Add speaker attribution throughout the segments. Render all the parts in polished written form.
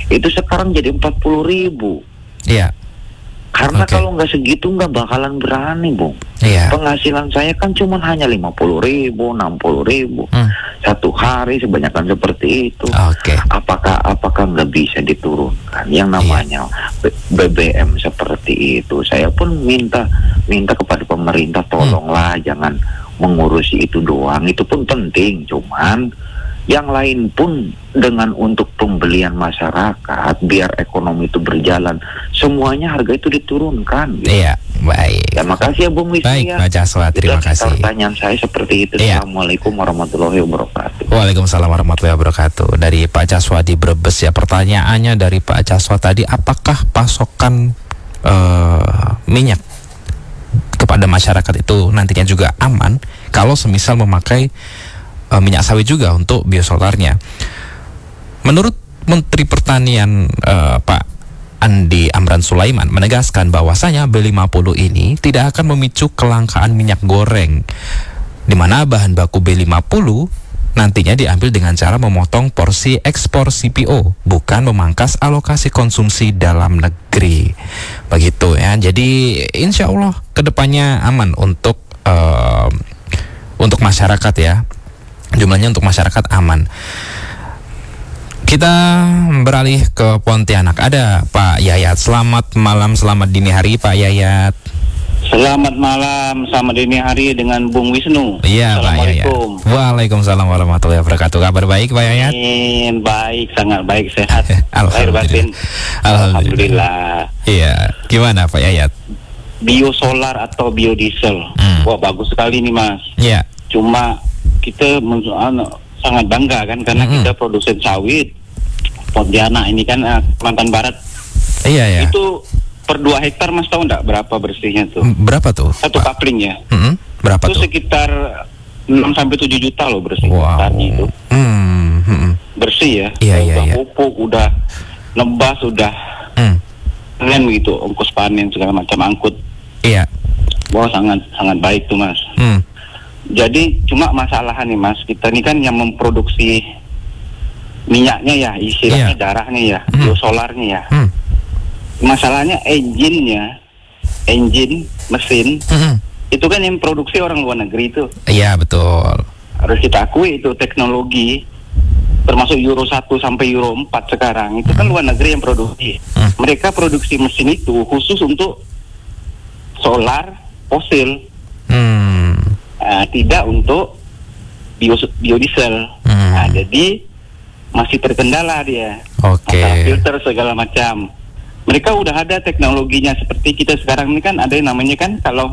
Speaker 1: itu sekarang jadi 40.000.
Speaker 2: Iya.
Speaker 1: Karena
Speaker 2: Oke.
Speaker 1: kalau nggak segitu nggak bakalan berani, Bung.
Speaker 2: Iya.
Speaker 1: Penghasilan saya kan cuma hanya 50.000, 60.000 satu hari, sebanyakan seperti itu.
Speaker 2: Oke.
Speaker 1: Apakah nggak bisa diturunkan yang namanya BBM seperti itu? Saya pun minta kepada pemerintah, tolonglah jangan mengurusi itu doang. Itu pun penting, cuman yang lain pun dengan untuk pembelian masyarakat biar ekonomi itu berjalan, semuanya harga itu diturunkan. Gitu.
Speaker 2: Iya, baik.
Speaker 1: Ya, makasih ya Bung Wisnu.
Speaker 2: Baik,
Speaker 1: ya.
Speaker 2: Pak Jaswa, terima kasih.
Speaker 1: Pertanyaan saya seperti itu.
Speaker 2: Iya.
Speaker 1: Assalamualaikum warahmatullahi wabarakatuh.
Speaker 2: Waalaikumsalam warahmatullahi wabarakatuh. Dari Pak Jaswa di Brebes ya, pertanyaannya dari Pak Jaswa tadi, apakah pasokan minyak kepada masyarakat itu nantinya juga aman kalau semisal memakai minyak sawit juga untuk biosolarnya? Menurut Menteri Pertanian Pak Andi Amran Sulaiman menegaskan bahwasanya B50 ini tidak akan memicu kelangkaan minyak goreng, di mana bahan baku B50 nantinya diambil dengan cara memotong porsi ekspor CPO, bukan memangkas alokasi konsumsi dalam negeri. Begitu ya. Jadi insya Allah kedepannya aman untuk masyarakat ya. Jumlahnya untuk masyarakat aman. Kita beralih ke Pontianak. Ada Pak Yayat. Selamat malam, selamat dini hari Pak Yayat.
Speaker 3: Selamat malam, selamat dini hari dengan Bung Wisnu.
Speaker 2: Iya Pak Yayat.
Speaker 3: Assalamualaikum.
Speaker 2: Waalaikumsalam warahmatullahi wabarakatuh. Kabar baik Pak Yayat?
Speaker 3: Baik, sangat baik, sehat. Lahir batin.
Speaker 2: Alhamdulillah. Iya. Gimana Pak Yayat?
Speaker 3: Biosolar atau biodiesel. Wah, bagus sekali nih Mas.
Speaker 2: Iya.
Speaker 3: Cuma kita sangat bangga kan karena kita produsen sawit. Pontianak ini kan Kalimantan Barat.
Speaker 2: Iya ya.
Speaker 3: Itu per 2 hektar Mas tahu enggak berapa bersihnya tuh?
Speaker 2: Berapa tuh?
Speaker 3: Satu kapling ya.
Speaker 2: Berapa
Speaker 3: itu
Speaker 2: tuh?
Speaker 3: sekitar 6-7 juta loh bersih.
Speaker 2: Wow.
Speaker 3: Tadi itu. Bersih ya.
Speaker 2: Iya,
Speaker 3: udah
Speaker 2: iya.
Speaker 3: pupuk, udah nebas, udah keren gitu, ongkos panen segala macam angkut.
Speaker 2: Iya.
Speaker 3: Wah, sangat baik tuh Mas. Jadi cuma masalahnya nih Mas, kita ini kan yang memproduksi minyaknya ya, istilahnya darahnya ya, biosolarnya ya. Masalahnya engine, mesin, itu kan yang produksi orang luar negeri itu.
Speaker 2: Iya betul.
Speaker 3: Harus kita akui itu teknologi, termasuk Euro 1 sampai Euro 4 sekarang, itu kan luar negeri yang produksi. Mereka produksi mesin itu khusus untuk solar fosil. Tidak untuk biodiesel. Jadi masih terkendala dia. Masalah filter segala macam. Mereka udah ada teknologinya seperti kita sekarang ini kan ada yang namanya kan kalau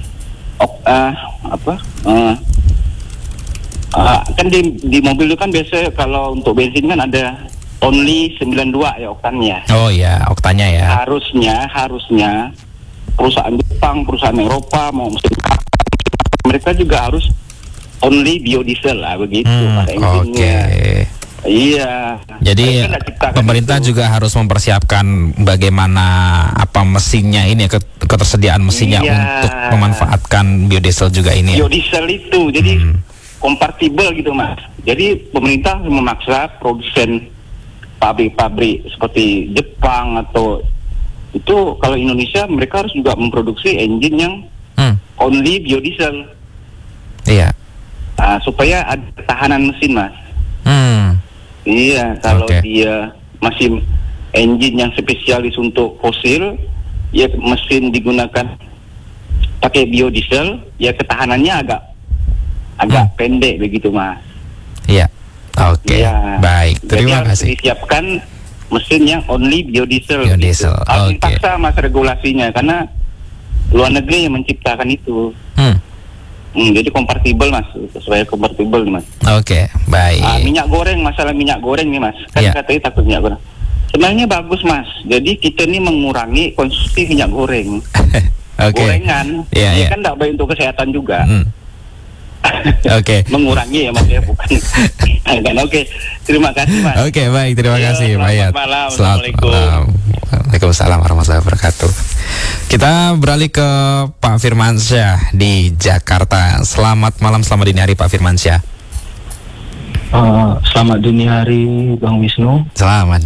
Speaker 3: kan di mobil itu kan biasa kalau untuk bensin kan ada only 92 ya oktannya.
Speaker 2: Oh ya, oktannya ya.
Speaker 3: Harusnya perusahaan Jepang, perusahaan Eropa mau mesin mereka juga harus only biodiesel lah begitu pada engine-nya. Iya.
Speaker 2: Jadi pemerintah itu juga harus mempersiapkan bagaimana mesinnya ini, ketersediaan mesinnya untuk memanfaatkan biodiesel juga ini.
Speaker 3: Biodiesel itu jadi kompatibel gitu Mas. Jadi pemerintah memaksa produsen pabrik-pabrik seperti Jepang atau itu kalau Indonesia mereka harus juga memproduksi engine yang only biodiesel.
Speaker 2: Iya.
Speaker 3: Supaya ada ketahanan mesin Mas. Iya, kalau dia masih engine yang spesialis untuk fosil, ya mesin digunakan pakai biodiesel, ya ketahanannya agak pendek begitu Mas.
Speaker 2: Iya. Oke.
Speaker 3: Ya.
Speaker 2: Baik, terima
Speaker 3: Jadi
Speaker 2: kasih.
Speaker 3: Harus disiapkan mesin yang only biodiesel.
Speaker 2: Biodiesel.
Speaker 3: Gitu. Harus dipaksa Mas regulasinya karena luar negeri yang menciptakan itu. Jadi kompatibel Mas, supaya kompatibel nih Mas.
Speaker 2: Oke, baik.
Speaker 3: Minyak goreng, masalah minyak goreng nih Mas. Kan katanya takut minyak goreng. Sebenarnya bagus Mas. Jadi kita nih mengurangi konsumsi minyak goreng. Gorengan. Ini kan tidak baik untuk kesehatan juga. Mengurangi ya Mas ya, bukan. Oke, terima kasih Mas.
Speaker 2: Oke, baik, terima kasih Pak Yayat.
Speaker 3: Assalamualaikum.
Speaker 2: Waalaikumsalam warahmatullahi wabarakatuh. Kita beralih ke Pak Firmansyah di Jakarta. Selamat malam, selamat dini hari Pak Firmansyah.
Speaker 4: Selamat dini hari Bang Wisnu.
Speaker 2: Selamat